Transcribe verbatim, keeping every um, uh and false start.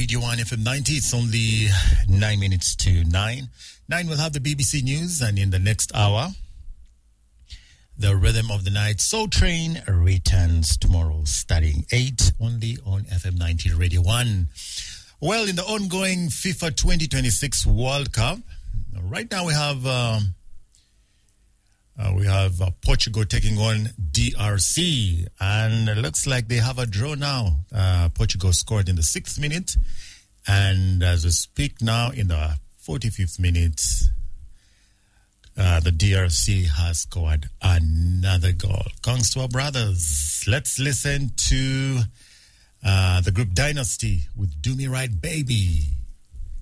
Radio one F M ninety. It's only nine minutes to nine. Nine will have the B B C News, and in the next hour, the Rhythm of the Night Soul Train returns tomorrow, starting eight, only on F M ninety Radio one. Well, in the ongoing FIFA twenty twenty-six World Cup, right now we have um, uh, we have uh, Portugal taking on D R C, and it looks like they have a draw now. Uh, Portugal scored in the sixth minute, and as we speak now, in the forty-fifth minute, uh, the D R C has scored another goal. Congrats to our brothers. Let's listen to uh, the group Dynasty with Do Me Right Baby.